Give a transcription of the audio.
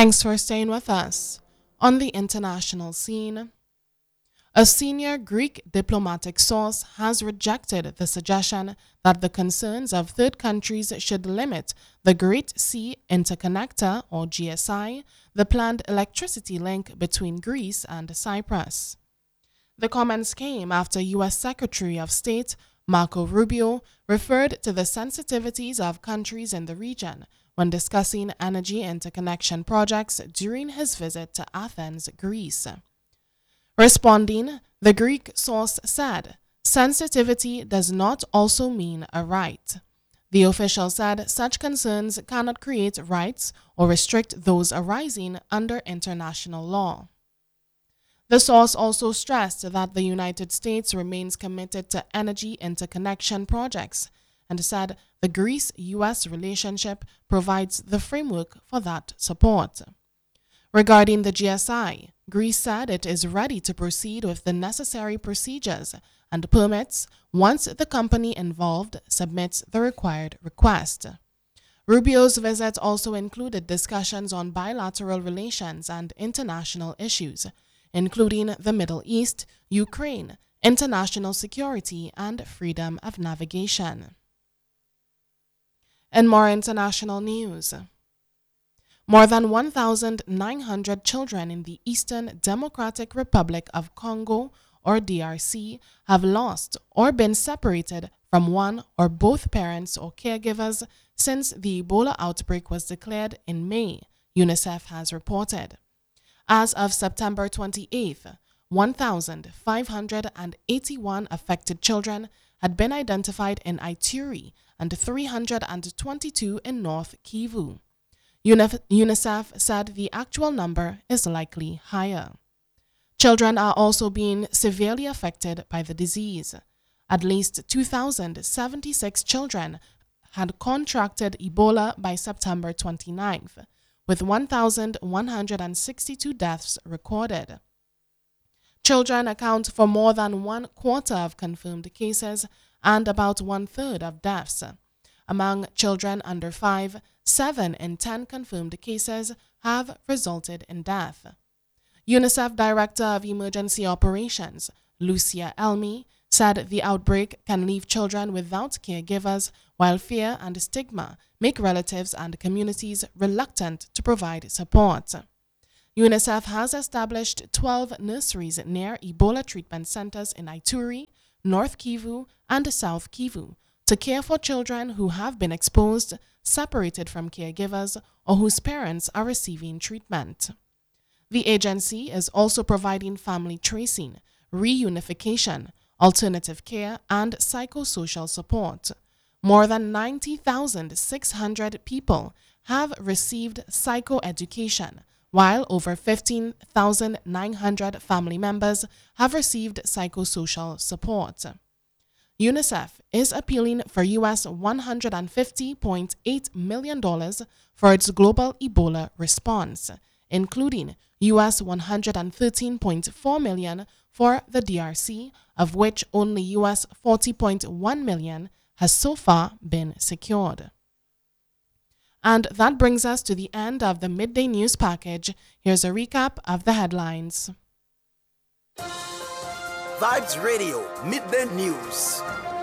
Thanks for staying with us. On the international scene, a senior Greek diplomatic source has rejected the suggestion that the concerns of third countries should limit the Great Sea Interconnector, or GSI, the planned electricity link between Greece and Cyprus. The comments came after U.S. Secretary of State Marco Rubio referred to the sensitivities of countries in the region when discussing energy interconnection projects during his visit to Athens, Greece. Responding, the Greek source said, "Sensitivity does not also mean a right." The official said such concerns cannot create rights or restrict those arising under international law. The source also stressed that the United States remains committed to energy interconnection projects and said the Greece-U.S. relationship provides the framework for that support. Regarding the GSI, Greece said it is ready to proceed with the necessary procedures and permits once the company involved submits the required request. Rubio's visit also included discussions on bilateral relations and international issues, including the Middle East, Ukraine, international security, and freedom of navigation. In more international news, more than 1,900 children in the Eastern Democratic Republic of Congo, or DRC, have lost or been separated from one or both parents or caregivers since the Ebola outbreak was declared in May, UNICEF has reported. As of September 28th, 1,581 affected children had been identified in Ituri and 322 in North Kivu. UNICEF said the actual number is likely higher. Children are also being severely affected by the disease. At least 2,076 children had contracted Ebola by September 29th, with 1,162 deaths recorded. Children account for more than 1/4 of confirmed cases and about 1/3 of deaths. Among children under 5, 7 in 10 confirmed cases have resulted in death. UNICEF Director of Emergency Operations, Lucia Elmi, said the outbreak can leave children without caregivers, while fear and stigma make relatives and communities reluctant to provide support. UNICEF has established 12 nurseries near Ebola treatment centers in Ituri, North Kivu, and South Kivu to care for children who have been exposed, separated from caregivers, or whose parents are receiving treatment. The agency is also providing family tracing, reunification, alternative care, and psychosocial support. More than 90,600 people have received psychoeducation, while over 15,900 family members have received psychosocial support. UNICEF is appealing for US $150.8 million for its global Ebola response, including US $113.4 million for the DRC, of which only US $40.1 million has so far been secured. And that brings us to the end of the Midday News Package. Here's a recap of the headlines. Vibes Radio Midday News.